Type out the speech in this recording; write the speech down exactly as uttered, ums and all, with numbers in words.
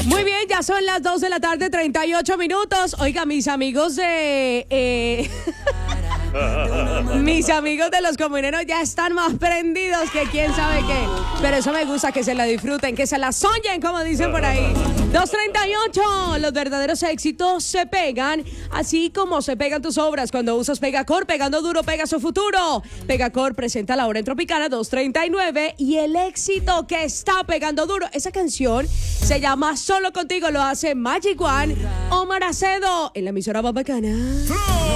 Muy bien, ya son las dos de la tarde, treinta y ocho minutos. Oiga, mis amigos de... Eh, mis amigos de los comuneros ya están más prendidos que quién sabe qué. Pero eso me gusta, que se la disfruten, que se la soñen, como dicen por ahí. dos treinta y ocho, los verdaderos éxitos se pegan, así como se pegan tus obras cuando usas Pegacor. Pegando duro, pega su futuro. Pegacor presenta La Hora en Tropicana dos treinta y nueve y el éxito que está pegando duro. Esa canción se llama Solo Contigo, lo hace Magic One, Omar Acedo, en la emisora más bacana.